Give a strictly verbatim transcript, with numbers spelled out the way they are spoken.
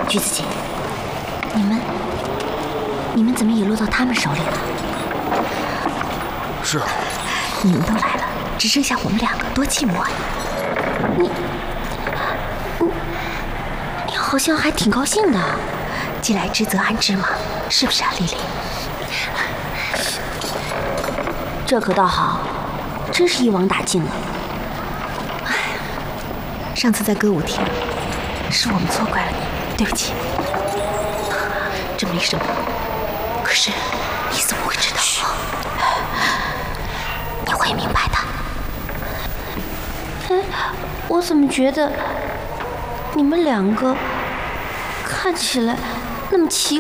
橘子姐，你们，你们怎么也落到他们手里了？ 是啊， 你们都来了，只剩下我们两个，多寂寞啊！你，你，你好像还挺高兴的。既来之则安之嘛，是不是啊，丽丽？这可倒好，真是一网打尽了。唉，上次在歌舞厅，是我们错怪了你，对不起。这没什么，可是你怎么会知道？你会明白的。哎，我怎么觉得你们两个看起来那么奇